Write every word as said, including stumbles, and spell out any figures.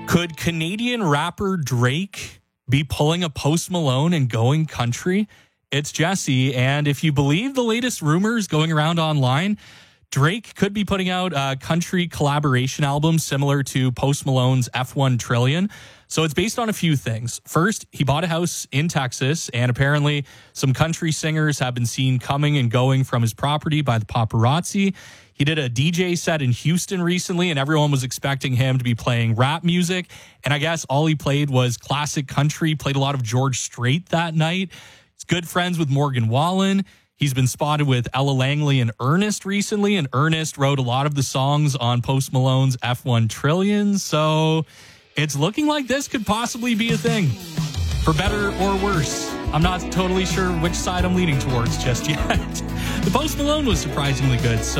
Could Canadian rapper Drake be pulling a Post Malone and going country? It's Jesse, and if you believe the latest rumors going around online, Drake could be putting out a country collaboration album similar to Post Malone's F one Trillion. So it's based on a few things. First, he bought a house in Texas, and apparently some country singers have been seen coming and going from his property by the paparazzi. He did a D J set in Houston recently, and everyone was expecting him to be playing rap music. And I guess all he played was classic country, played a lot of George Strait that night. He's good friends with Morgan Wallen. He's been spotted with Ella Langley and Ernest recently, and Ernest wrote a lot of the songs on Post Malone's F one Trillion. So it's looking like this could possibly be a thing, for better or worse. I'm not totally sure which side I'm leaning towards just yet. The Post Malone was surprisingly good. So